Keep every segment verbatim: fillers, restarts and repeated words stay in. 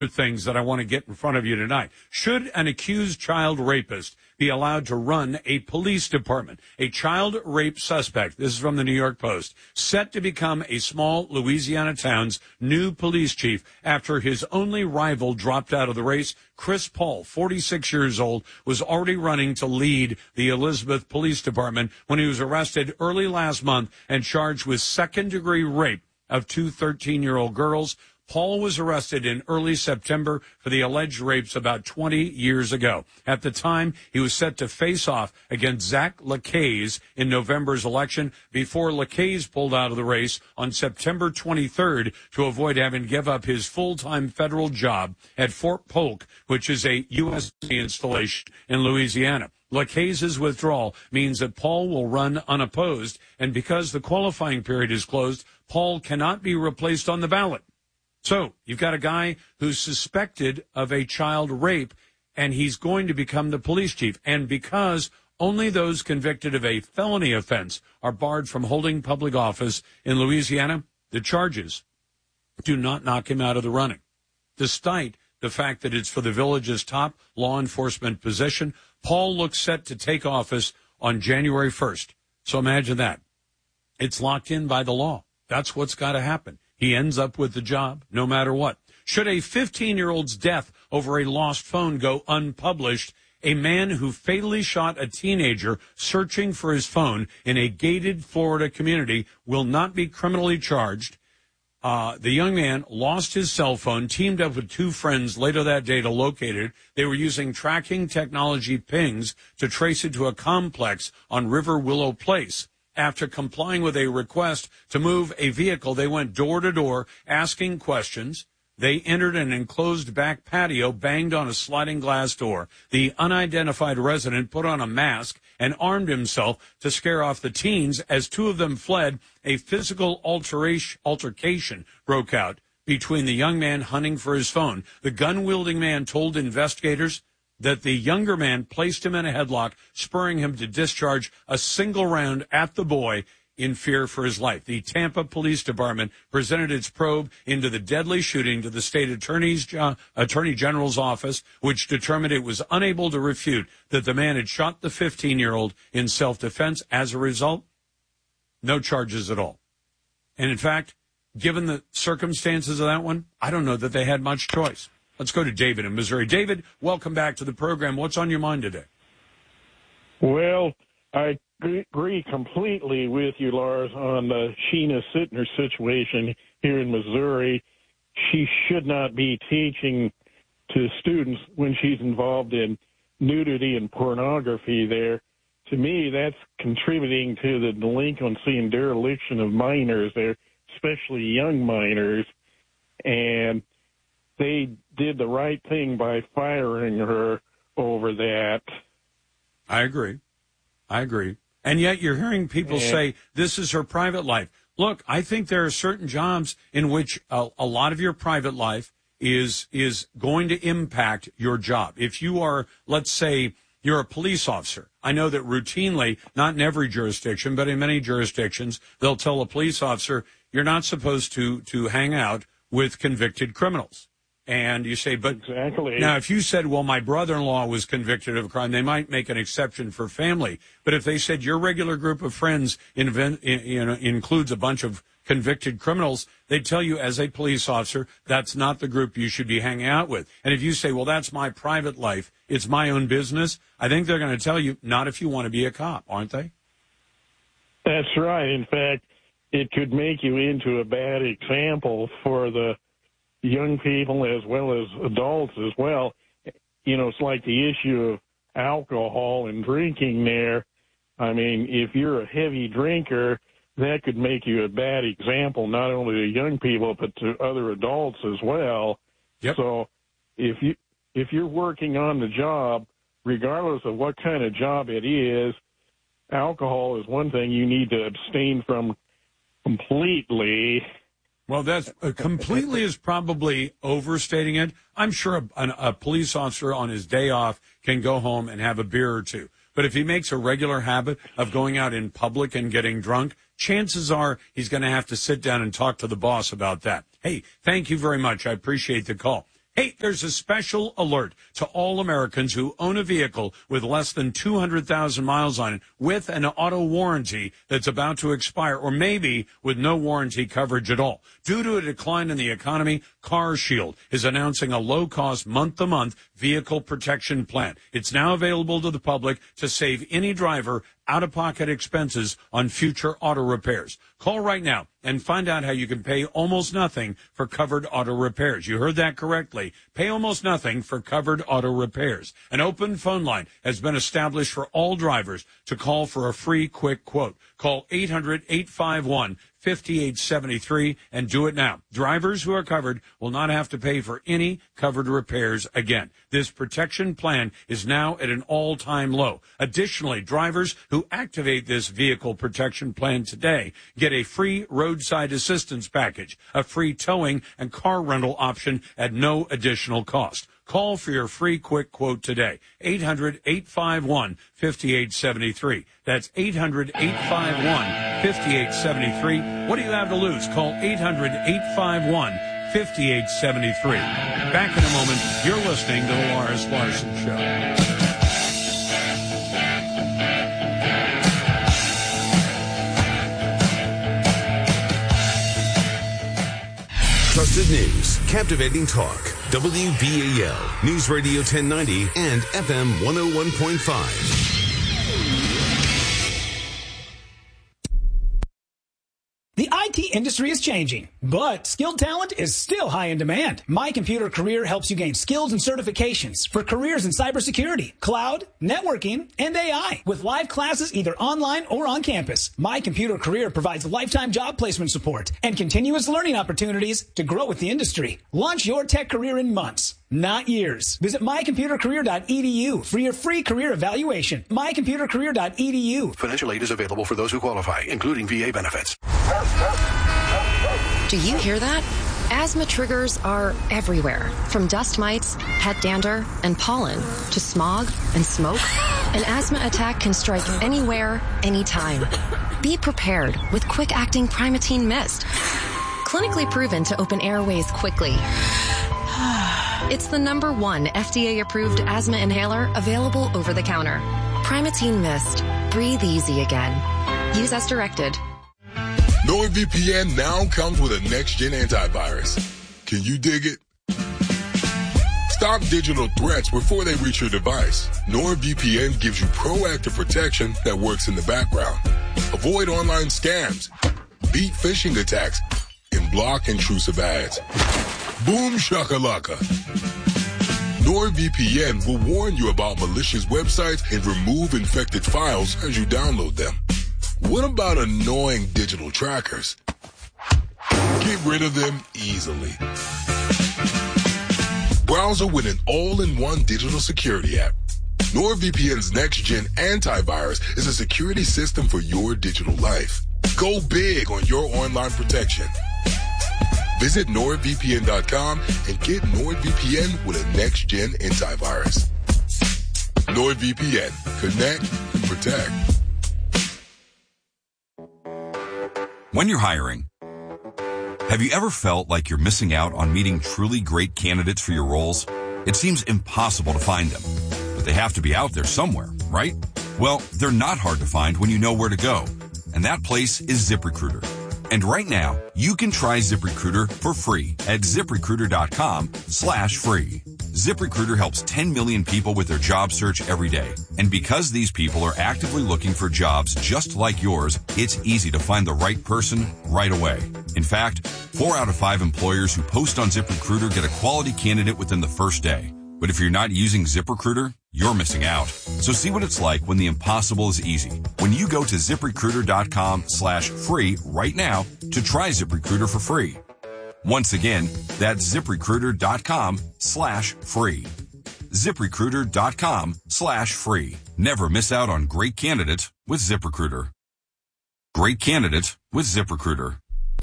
things that I want to get in front of you tonight. Should an accused child rapist be allowed to run a police department? A child rape suspect, this is from the New York Post, set to become a small Louisiana town's new police chief after his only rival dropped out of the race. Chris Paul, forty-six years old, was already running to lead the Elizabeth Police Department when he was arrested early last month and charged with second-degree rape of two thirteen-year-old girls. Paul was arrested in early September for the alleged rapes about twenty years ago. At the time, he was set to face off against Zach Lacaze in November's election before Lacaze pulled out of the race on September twenty-third to avoid having to give up his full-time federal job at Fort Polk, which is a U S installation in Louisiana. Lacaze's withdrawal means that Paul will run unopposed, and because the qualifying period is closed, Paul cannot be replaced on the ballot. So you've got a guy who's suspected of a child rape, and he's going to become the police chief. And because only those convicted of a felony offense are barred from holding public office in Louisiana, the charges do not knock him out of the running. Despite the fact that it's for the village's top law enforcement position, Paul looks set to take office on January first. So imagine that. It's locked in by the law. That's what's got to happen. He ends up with the job, no matter what. Should a fifteen-year-old's death over a lost phone go unpublished, a man who fatally shot a teenager searching for his phone in a gated Florida community will not be criminally charged. Uh, the young man lost his cell phone, teamed up with two friends later that day to locate it. They were using tracking technology pings to trace it to a complex on River Willow Place. After complying with a request to move a vehicle, they went door to door asking questions. They entered an enclosed back patio, banged on a sliding glass door. The unidentified resident put on a mask and armed himself to scare off the teens. As two of them fled, a physical alteration, altercation broke out between the young man hunting for his phone. The gun-wielding man told investigators that the younger man placed him in a headlock, spurring him to discharge a single round at the boy in fear for his life. The Tampa Police Department presented its probe into the deadly shooting to the state attorney's uh, attorney general's office, which determined it was unable to refute that the man had shot the fifteen-year-old in self-defense. As a result, no charges at all. And in fact, given the circumstances of that one, I don't know that they had much choice. Let's go to David in Missouri. David, welcome back to the program. What's on your mind today? Well, I agree completely with you, Lars, on the Sheena Sittner situation here in Missouri. She should not be teaching to students when she's involved in nudity and pornography there. To me, that's contributing to the delinquency and dereliction of minors there, especially young minors. And they did the right thing by firing her over that. I agree. I agree. And yet you're hearing people and, say this is her private life. Look, I think there are certain jobs in which a, a lot of your private life is is going to impact your job. If you are, let's say, you're a police officer. I know that routinely, not in every jurisdiction, but in many jurisdictions, they'll tell a police officer, you're not supposed to, to hang out with convicted criminals. And you say, but exactly. Now, if you said, well, my brother-in-law was convicted of a crime, they might make an exception for family. But if they said your regular group of friends in, you know, includes a bunch of convicted criminals, they'd tell you as a police officer, that's not the group you should be hanging out with. And if you say, well, that's my private life, it's my own business, I think they're going to tell you, not if you want to be a cop, aren't they? That's right. In fact, it could make you into a bad example for the young people as well as adults as well. You know, it's like the issue of alcohol and drinking there. I mean, if you're a heavy drinker, that could make you a bad example, not only to young people, but to other adults as well. Yep. So if you, if you're working on the job, regardless of what kind of job it is, alcohol is one thing you need to abstain from completely. Well, that's uh, completely is probably overstating it. I'm sure a, a, a police officer on his day off can go home and have a beer or two. But if he makes a regular habit of going out in public and getting drunk, chances are he's going to have to sit down and talk to the boss about that. Hey, thank you very much. I appreciate the call. Hey, there's a special alert to all Americans who own a vehicle with less than two hundred thousand miles on it with an auto warranty that's about to expire, or maybe with no warranty coverage at all. Due to a decline in the economy, CarShield is announcing a low-cost month-to-month vehicle protection plan. It's now available to the public to save any driver out-of-pocket expenses on future auto repairs. Call right now and find out how you can pay almost nothing for covered auto repairs. You heard that correctly. Pay almost nothing for covered auto repairs. An open phone line has been established for all drivers to call for a free quick quote. Call eight hundred, eight five one, five eight seven three and do it now. Drivers who are covered will not have to pay for any covered repairs again. This protection plan is now at an all-time low. Additionally, drivers who activate this vehicle protection plan today get a free roadside assistance package, a free towing and car rental option at no additional cost. Call for your free quick quote today. eight hundred, eight five one, five eight seven three. That's eight hundred, eight five one, five eight seven three. What do you have to lose? Call eight hundred, eight five one, five eight seven three. Back in a moment. You're listening to the Loris Larson Show. Trusted news, captivating talk. W B A L, News Radio ten ninety and F M one oh one point five. The I T industry is changing, but skilled talent is still high in demand. My Computer Career helps you gain skills and certifications for careers in cybersecurity, cloud, networking, and A I. With live classes either online or on campus, My Computer Career provides lifetime job placement support and continuous learning opportunities to grow with the industry. Launch your tech career in months, not years. Visit my computer career dot e d u for your free career evaluation. my computer career dot e d u. Financial aid is available for those who qualify, including V A benefits. Do you hear that? Asthma triggers are everywhere, from dust mites, pet dander, and pollen, to smog and smoke. An asthma attack can strike anywhere, anytime. Be prepared with quick-acting Primatene Mist. Clinically proven to open airways quickly. It's the number one F D A-approved asthma inhaler available over the counter. Primatene Mist. Breathe easy again. Use as directed. NordVPN now comes with a next-gen antivirus. Can you dig it? Stop digital threats before they reach your device. NordVPN gives you proactive protection that works in the background. Avoid online scams, beat phishing attacks, and block intrusive ads. Boom shakalaka. NordVPN will warn you about malicious websites and remove infected files as you download them. What about annoying digital trackers? Get rid of them easily. Browser with an all-in-one digital security app. NordVPN's next-gen antivirus is a security system for your digital life. Go big on your online protection. Visit nord V P N dot com and get NordVPN with a next-gen antivirus. NordVPN. Connect and protect. When you're hiring, have you ever felt like you're missing out on meeting truly great candidates for your roles? It seems impossible to find them, but they have to be out there somewhere, right? Well, they're not hard to find when you know where to go, and that place is ZipRecruiter. And right now, you can try ZipRecruiter for free at ZipRecruiter.com slash free. ZipRecruiter helps ten million people with their job search every day. And because these people are actively looking for jobs just like yours, it's easy to find the right person right away. In fact, four out of five employers who post on ZipRecruiter get a quality candidate within the first day. But if you're not using ZipRecruiter, you're missing out. So see what it's like when the impossible is easy. When you go to ZipRecruiter.com slash free right now to try ZipRecruiter for free. Once again, that's ZipRecruiter.com slash free. ZipRecruiter.com slash free. Never miss out on great candidates with ZipRecruiter. Great candidates with ZipRecruiter.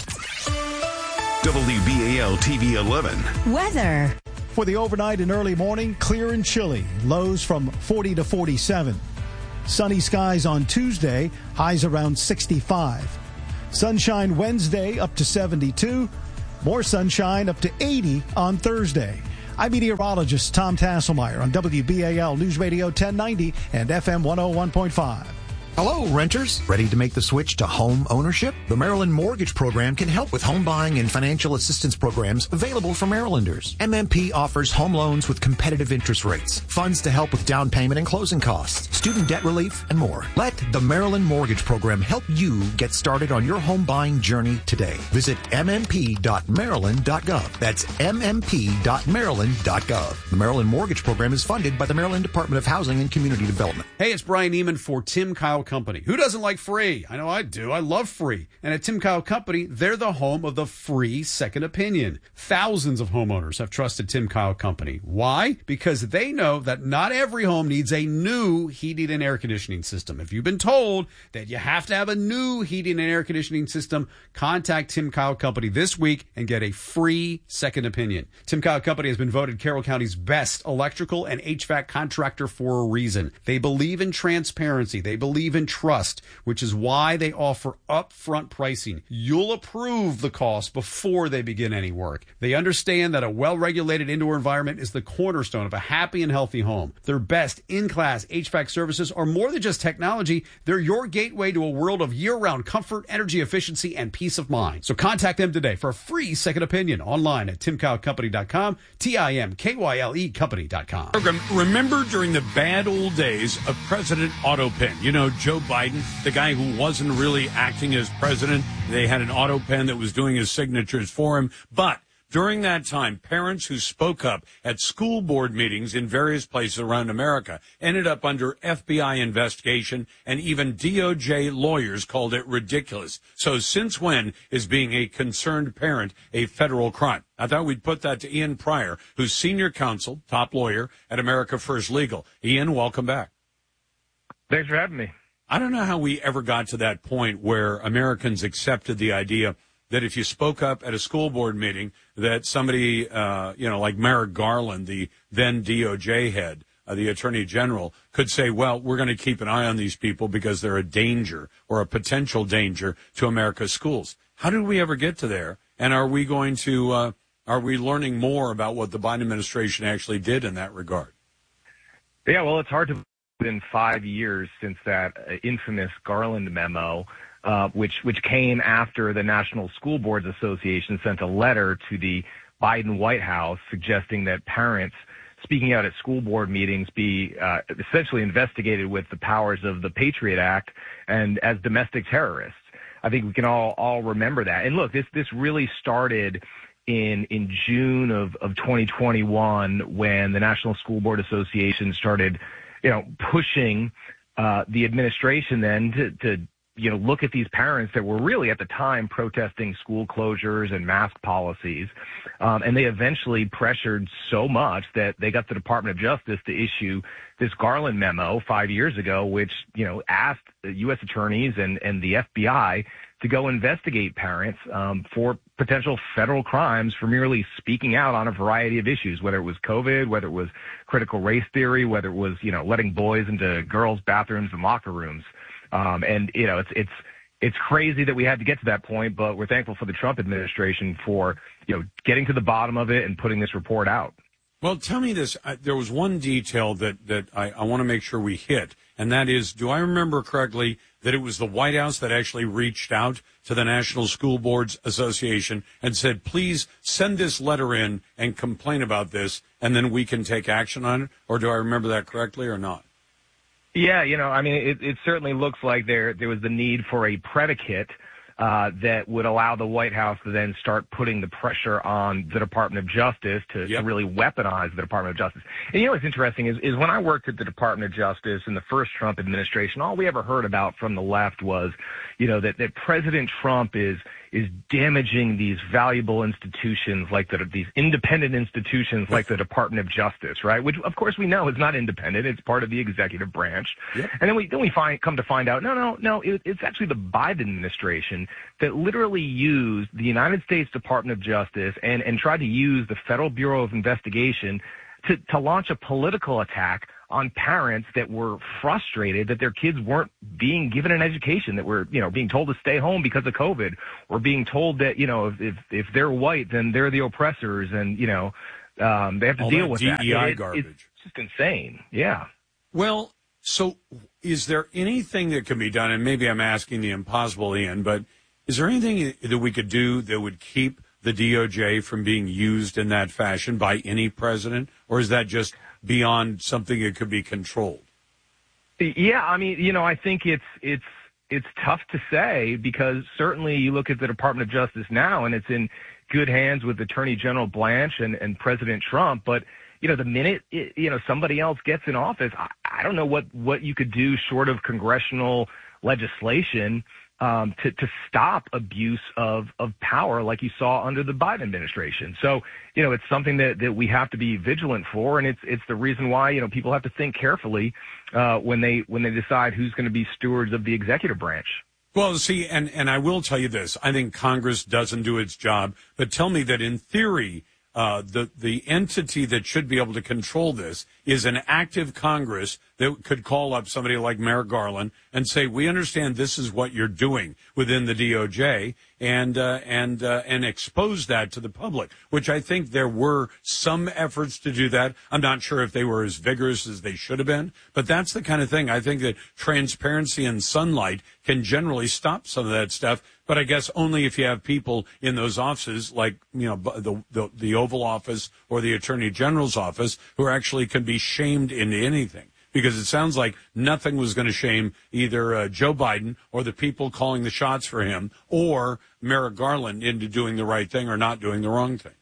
W B A L T V eleven. Weather. For the overnight and early morning, clear and chilly. Lows from forty to forty-seven. Sunny skies on Tuesday, highs around sixty-five. Sunshine Wednesday up to seventy-two. More sunshine up to eighty on Thursday. I'm meteorologist Tom Tasselmeyer on W B A L News Radio ten ninety and F M one oh one point five. Hello, renters. Ready to make the switch to home ownership? The Maryland Mortgage Program can help with home buying and financial assistance programs available for Marylanders. M M P offers home loans with competitive interest rates, funds to help with down payment and closing costs, student debt relief, and more. Let the Maryland Mortgage Program help you get started on your home buying journey today. Visit m m p dot maryland dot gov. That's m m p dot maryland dot gov. The Maryland Mortgage Program is funded by the Maryland Department of Housing and Community Development. Hey, it's Brian Neiman for Tim Kyle Company. Who doesn't like free? I know I do. I love free. And at Tim Kyle Company, they're the home of the free second opinion. Thousands of homeowners have trusted Tim Kyle Company. Why? Because they know that not every home needs a new heating and air conditioning system. If you've been told that you have to have a new heating and air conditioning system, contact Tim Kyle Company this week and get a free second opinion. Tim Kyle Company has been voted Carroll County's best electrical and H V A C contractor for a reason. They believe in transparency. They believe in trust, which is why they offer upfront pricing. You'll approve the cost before they begin any work. They understand that a well-regulated indoor environment is the cornerstone of a happy and healthy home. Their best in-class H V A C services are more than just technology. They're your gateway to a world of year-round comfort, energy efficiency, and peace of mind. So contact them today for a free second opinion online at tim kyle company dot com, T I M K Y L E company dot com. Remember during the bad old days of President Auto Pen, you know, Joe Biden, the guy who wasn't really acting as president. They had an auto pen that was doing his signatures for him. But during that time, parents who spoke up at school board meetings in various places around America ended up under F B I investigation, and even D O J lawyers called it ridiculous. So since when is being a concerned parent a federal crime? I thought we'd put that to Ian Pryor, who's senior counsel, top lawyer at America First Legal. Ian, welcome back. Thanks for having me. I don't know how we ever got to that point where Americans accepted the idea that if you spoke up at a school board meeting, that somebody, uh, you know, like Merrick Garland, the then D O J head, uh, the Attorney General, could say, well, we're going to keep an eye on these people because they're a danger or a potential danger to America's schools. How did we ever get to there? And are we going to, uh, are we learning more about what the Biden administration actually did in that regard? Yeah, well, it's hard to been five years since that infamous Garland memo, uh, which which came after the National School Boards Association sent a letter to the Biden White House suggesting that parents speaking out at school board meetings be uh, essentially investigated with the powers of the Patriot Act and as domestic terrorists. I think we can all all remember that. And look, this this really started in in June of, of twenty twenty-one when the National School Board Association started you know, pushing uh, the administration then to, to, you know, look at these parents that were really at the time protesting school closures and mask policies. Um, and they eventually pressured so much that they got the Department of Justice to issue this Garland memo five years ago, which, you know, asked the U S attorneys and, and the F B I to go investigate parents um, for potential federal crimes for merely speaking out on a variety of issues, whether it was COVID, whether it was critical race theory, whether it was, you know, letting boys into girls' bathrooms and locker rooms. Um, and, you know, it's, it's, it's crazy that we had to get to that point, but we're thankful for the Trump administration for, you know, getting to the bottom of it and putting this report out. Well, tell me this. Uh, there was one detail that, that I, I want to make sure we hit, and that is, do I remember correctly that it was the White House that actually reached out to the National School Boards Association and said, please send this letter in and complain about this, and then we can take action on it? Or do I remember that correctly or not? Yeah, you know, I mean, it, it certainly looks like there there was the need for a predicate uh, that would allow the White House to then start putting the pressure on the Department of Justice to, yep. to really weaponize the Department of Justice. And you know what's interesting is, is when I worked at the Department of Justice in the first Trump administration, all we ever heard about from the left was, you know, that, that President Trump is is damaging these valuable institutions like the, these independent institutions like the Department of Justice, right? Which, of course, we know is not independent. It's part of the executive branch. Yep. And then we then we find come to find out, no, no, no, it, it's actually the Biden administration that literally used the United States Department of Justice and, and tried to use the Federal Bureau of Investigation to, to launch a political attack on parents that were frustrated that their kids weren't being given an education, that were, you know, being told to stay home because of COVID, or being told that, you know, if, if, if they're white, then they're the oppressors. And, you know, Um, they have to All deal that with D E I that. It, garbage. It's just insane. Yeah. Well, so is there anything that can be done? And maybe I'm asking the impossible, Ian, but is there anything that we could do that would keep the D O J from being used in that fashion by any president? Or is that just beyond something that could be controlled? Yeah, I mean, you know, I think it's it's it's tough to say because certainly you look at the Department of Justice now and it's in good hands with Attorney General Blanche and, and President Trump. But, you know, the minute, it, you know, somebody else gets in office, I, I don't know what, what you could do short of congressional legislation um, to, to stop abuse of, of power like you saw under the Biden administration. So, you know, it's something that, that we have to be vigilant for. And it's, it's the reason why, you know, people have to think carefully uh, when they, when they decide who's going to be stewards of the executive branch. Well, see, and, and I will tell you this. I think Congress doesn't do its job. But tell me that in theory, uh, the, the entity that should be able to control this is an active Congress that could call up somebody like Merrick Garland and say, we understand this is what you're doing within the D O J, and uh, and uh, and expose that to the public, which I think there were some efforts to do that. I'm not sure if they were as vigorous as they should have been, but that's the kind of thing. I think that transparency and sunlight can generally stop some of that stuff, but I guess only if you have people in those offices like, you know, the the, the Oval Office or the Attorney General's office who actually can be shamed into anything. Because it sounds like nothing was going to shame either uh, Joe Biden or the people calling the shots for him or Merrick Garland into doing the right thing or not doing the wrong thing.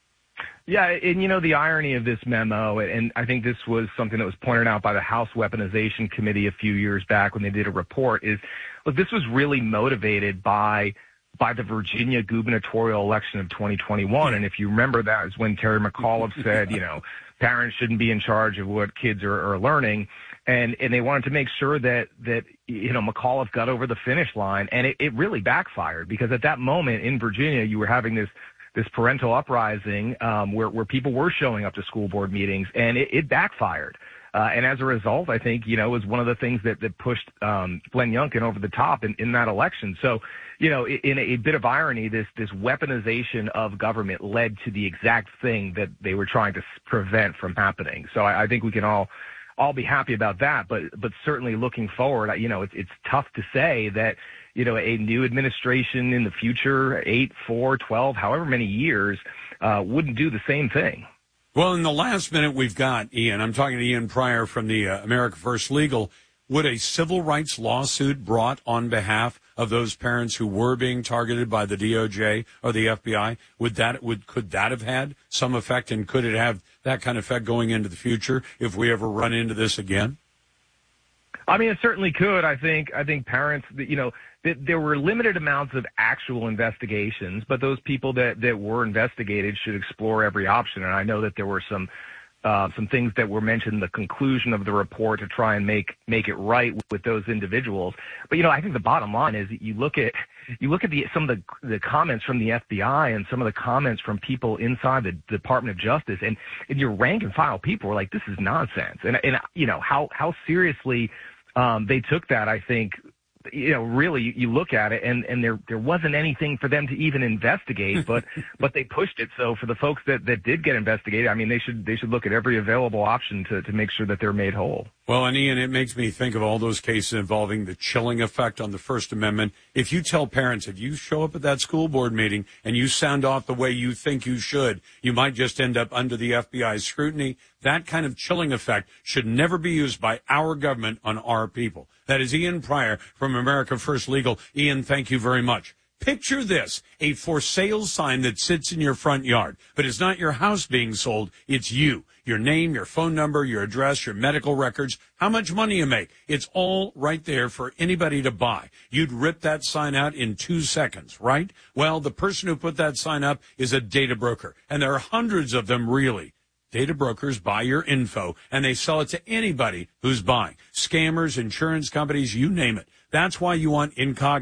Yeah, and you know, the irony of this memo, and I think this was something that was pointed out by the House Weaponization Committee a few years back when they did a report, is, look, this was really motivated by by the Virginia gubernatorial election of twenty twenty-one. And if you remember, that was when Terry McAuliffe said, you know, parents shouldn't be in charge of what kids are, are learning. And, and they wanted to make sure that, that, you know, McAuliffe got over the finish line. And it, it really backfired because at that moment in Virginia, you were having this, this parental uprising, um, where, where people were showing up to school board meetings, and it, it backfired. Uh, and as a result, I think, you know, it was one of the things that, that pushed um, Glenn Youngkin over the top in, in that election. So, you know, in a, a bit of irony, this this weaponization of government led to the exact thing that they were trying to prevent from happening. So I, I think we can all all be happy about that. But but certainly looking forward, you know, it's it's tough to say that, you know, a new administration in the future, eight, four, twelve, however many years, uh, wouldn't do the same thing. Well, in the last minute we've got, Ian, I'm talking to Ian Pryor from the uh, America First Legal. Would a civil rights lawsuit brought on behalf of those parents who were being targeted by the D O J or the F B I, would that would could that have had some effect, and could it have that kind of effect going into the future if we ever run into this again? I mean, it certainly could. I think I think parents, you know, th- there were limited amounts of actual investigations, but those people that, that were investigated should explore every option. And I know that there were some uh, some things that were mentioned in the conclusion of the report to try and make make it right with those individuals. But, you know, I think the bottom line is you look at you look at the some of the the comments from the F B I and some of the comments from people inside the Department of Justice, and, and your rank and file people were like, this is nonsense. And and you know how how seriously Um, they took that, I think, you know, really you, you look at it and, and there, there wasn't anything for them to even investigate, but, but they pushed it. So for the folks that, that did get investigated, I mean, they should, they should look at every available option to, to make sure that they're made whole. Well, and Ian, it makes me think of all those cases involving the chilling effect on the First Amendment. If you tell parents, if you show up at that school board meeting and you sound off the way you think you should, you might just end up under the F B I's scrutiny. That kind of chilling effect should never be used by our government on our people. That is Ian Pryor from America First Legal. Ian, thank you very much. Picture this, a for sale sign that sits in your front yard, but it's not your house being sold, it's you. Your name, your phone number, your address, your medical records, how much money you make. It's all right there for anybody to buy. You'd rip that sign out in two seconds, right? Well, the person who put that sign up is a data broker, and there are hundreds of them really. Data brokers buy your info, and they sell it to anybody who's buying. Scammers, insurance companies, you name it. That's why you want Incogni.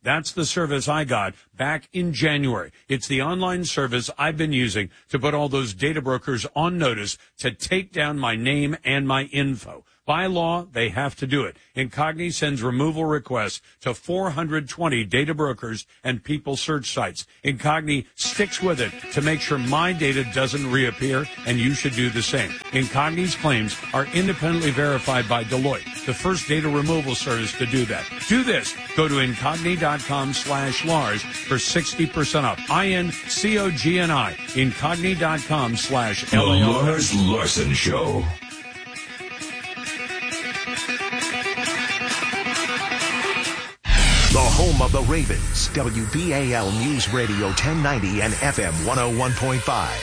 That's the service I got back in January. It's the online service I've been using to put all those data brokers on notice to take down my name and my info. By law, they have to do it. Incogni sends removal requests to four hundred twenty data brokers and people search sites. Incogni sticks with it to make sure my data doesn't reappear, and you should do the same. Incogni's claims are independently verified by Deloitte, the first data removal service to do that. Do this. Go to Incogni.com slash Lars for sixty percent off. I N C O G N I. Incogni.com slash L A R S. The Lars Larson Show. The home of the Ravens, W B A L News Radio ten ninety and F M one oh one point five.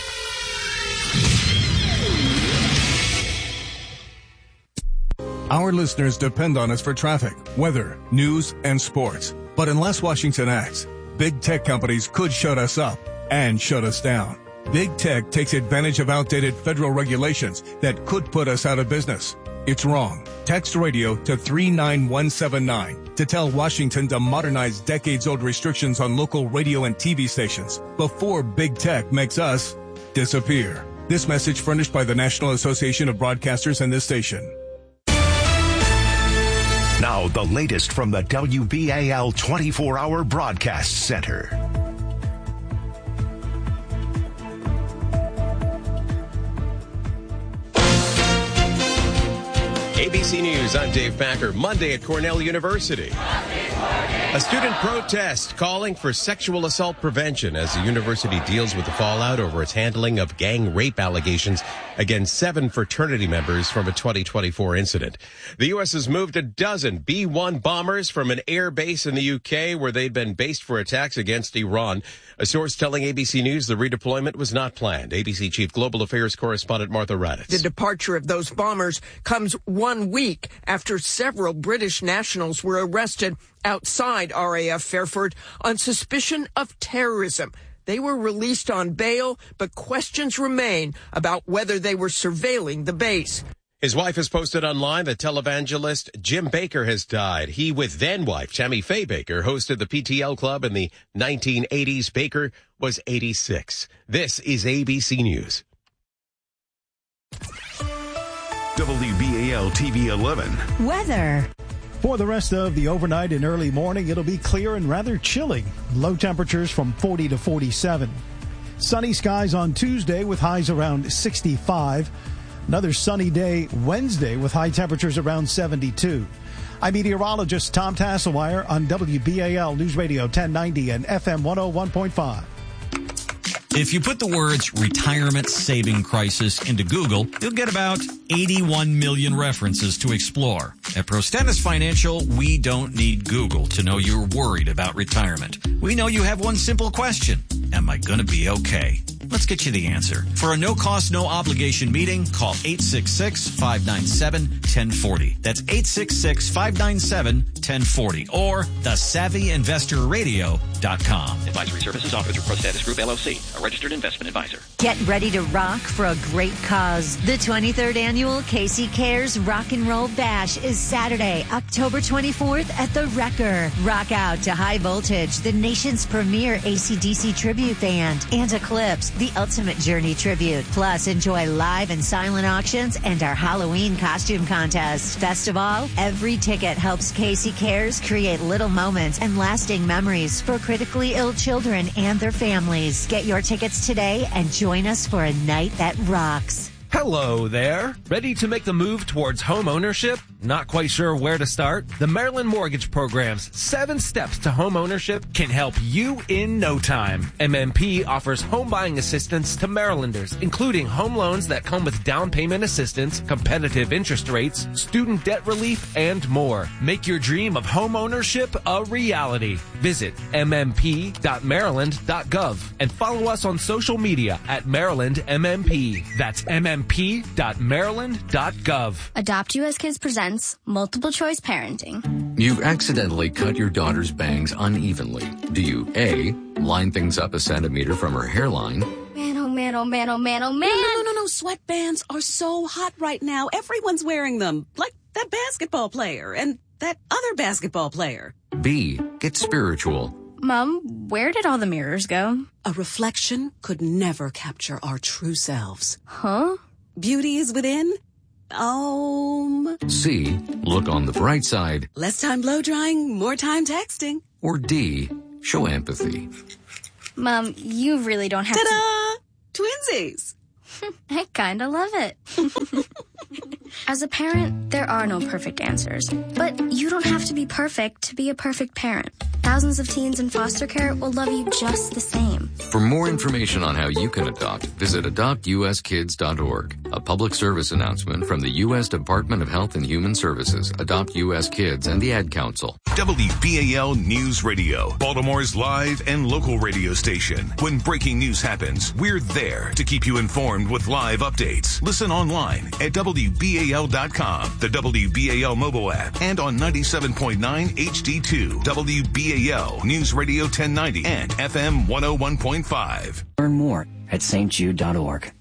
Our listeners depend on us for traffic, weather, news, and sports. But unless Washington acts, big tech companies could shut us up and shut us down. Big tech takes advantage of outdated federal regulations that could put us out of business. It's wrong. Text radio to three nine one seven nine to tell Washington to modernize decades-old restrictions on local radio and T V stations before big tech makes us disappear. This message furnished by the National Association of Broadcasters and this station. Now the latest from the W B A L twenty-four hour Broadcast Center. A B C News, I'm Dave Packer. Monday at Cornell University. A student protest calling for sexual assault prevention as the university deals with the fallout over its handling of gang rape allegations against seven fraternity members from a twenty twenty-four incident. The U S has moved a dozen B one bombers from an air base in the U K where they'd been based for attacks against Iran. A source telling A B C News the redeployment was not planned. A B C Chief Global Affairs Correspondent Martha Raddatz. The departure of those bombers comes one week after several British nationals were arrested outside R A F Fairford on suspicion of terrorism. They were released on bail, but questions remain about whether they were surveilling the base. His wife has posted online that televangelist Jim Baker has died. He, with then-wife Tammy Faye Baker, hosted the P T L Club in the nineteen eighties. Baker was eighty-six. This is A B C News. W B A L T V eleven. Weather. For the rest of the overnight and early morning, it'll be clear and rather chilly. Low temperatures from forty to forty-seven. Sunny skies on Tuesday with highs around sixty-five. Another sunny day Wednesday with high temperatures around seventy-two. I'm meteorologist Tom Tasselwire on W B A L News Radio ten ninety and F M one oh one point five. If you put the words retirement saving crisis into Google, you'll get about eighty-one million references to explore. At Prostentis Financial, we don't need Google to know you're worried about retirement. We know you have one simple question. Am I going to be okay? Let's get you the answer. For a no-cost, no-obligation meeting, call eight six six, five nine seven, one zero four zero. That's eight six six, five nine seven, one zero four zero or the savvy investor radio dot com. Advisory services offered through Prostentis Group, L L C, a registered investment advisor. Get ready to rock for a great cause. The twenty-third annual Casey Cares Rock and Roll Bash is Saturday, October twenty-fourth at the Wrecker. Rock out to High Voltage, the nation's premier A C D C tribute band, and Eclipse, the Ultimate Journey tribute. Plus, enjoy live and silent auctions and our Halloween costume contest. Best of all, every ticket helps Casey Cares create little moments and lasting memories for critically ill children and their families. Get your tickets today and join us for a night that rocks. Hello there. Ready to make the move towards home ownership? Not quite sure where to start? The Maryland Mortgage Program's seven steps to home ownership can help you in no time. M M P offers home buying assistance to Marylanders, including home loans that come with down payment assistance, competitive interest rates, student debt relief, and more. Make your dream of home ownership a reality. Visit m m p dot maryland dot gov and follow us on social media at Maryland M M P. That's m m p dot maryland dot gov. Adopt U S Kids presents Multiple Choice Parenting. You've accidentally cut your daughter's bangs unevenly. Do you A, line things up a centimeter from her hairline? Man, oh man, oh man, oh man, oh man. No, no, no, no, no. Sweatbands are so hot right now. Everyone's wearing them. Like that basketball player. And that other basketball player. B. Get spiritual. Mom, where did all the mirrors go? A reflection could never capture our true selves. Huh? Beauty is within. Um. C. Look on the bright side. Less time blow drying, more time texting. Or D. Show empathy. Mom, you really don't have Ta-da! to... Twinsies! I kinda love it. As a parent, there are no perfect answers. But you don't have to be perfect to be a perfect parent. Thousands of teens in foster care will love you just the same. For more information on how you can adopt, visit adopt u s kids dot org. A public service announcement from the U S Department of Health and Human Services, Adopt U S Kids, and the Ad Council. W B A L News Radio, Baltimore's live and local radio station. When breaking news happens, we're there to keep you informed with live updates. Listen online at W B A L dot com, the W B A L mobile app, and on ninety-seven point nine H D two, W B A L News Radio ten ninety, and F M one oh one point five. Learn more at S T Jude dot org.